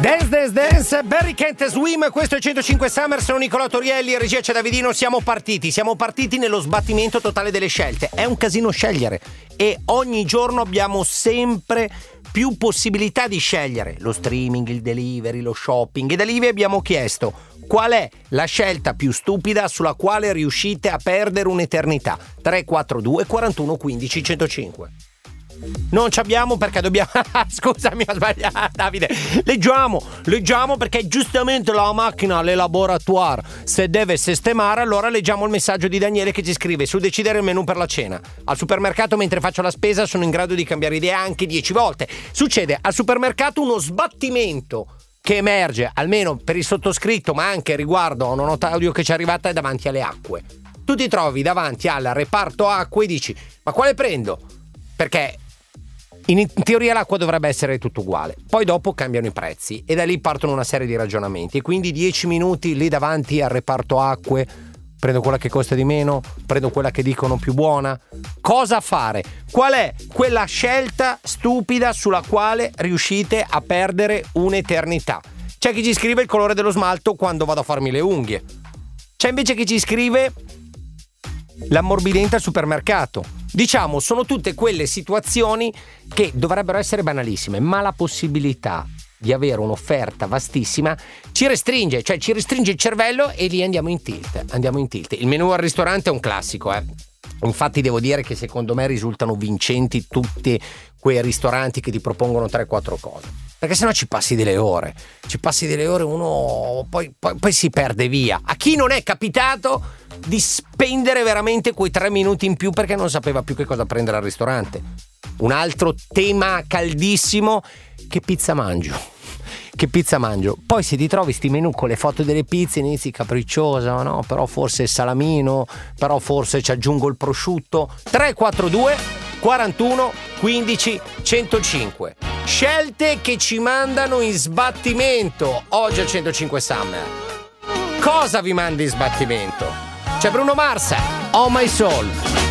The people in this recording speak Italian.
Dance, Barry Can't Swim, questo è 105 Summer, sono Nicola Torielli, regia c'è Davidino, siamo partiti nello sbattimento totale delle scelte. È un casino scegliere e ogni giorno abbiamo sempre più possibilità di scegliere. Lo streaming, il delivery, lo shopping, e da lì vi abbiamo chiesto qual è la scelta più stupida sulla quale riuscite a perdere un'eternità. 342 41 15 105. Non ci abbiamo perché dobbiamo scusami, ho sbagliato, Davide. Leggiamo perché giustamente la macchina, l'elaboratoire, se deve sistemare. Allora leggiamo il messaggio di Daniele che ci scrive: sul decidere il menù per la cena al supermercato mentre faccio la spesa sono in grado di cambiare idea anche 10 volte. Succede al supermercato uno sbattimento che emerge, almeno per il sottoscritto, ma anche riguardo a una nota audio che ci è arrivata, è davanti alle acque. Tu ti trovi davanti al reparto acque e dici: ma quale prendo? Perché in teoria l'acqua dovrebbe essere tutto uguale, poi dopo cambiano i prezzi e da lì partono una serie di ragionamenti, e quindi 10 minuti lì davanti al reparto acque. Prendo quella che costa di meno, prendo quella che dicono più buona. Cosa fare? Qual è quella scelta stupida sulla quale riuscite a perdere un'eternità? C'è chi ci scrive il colore dello smalto quando vado a farmi le unghie. C'è invece chi ci scrive l'ammorbidente al supermercato. Diciamo, sono tutte quelle situazioni che dovrebbero essere banalissime, ma la possibilità di avere un'offerta vastissima ci restringe il cervello e lì andiamo in tilt. Il menù al ristorante è un classico, Infatti devo dire che secondo me risultano vincenti tutti quei ristoranti che ti propongono 3-4 cose, perché sennò ci passi delle ore, uno poi si perde via. A chi non è capitato di spendere veramente quei 3 minuti in più perché non sapeva più che cosa prendere al ristorante? Un altro tema caldissimo: che pizza mangio? Poi se ti trovi sti menù con le foto delle pizze inizi capricciosa, no? Però forse il salamino, però forse ci aggiungo il prosciutto. 342 41 15 105. Scelte che ci mandano in sbattimento oggi a 105 Summer. Cosa vi manda in sbattimento? C'è Bruno Mars, Oh My Soul.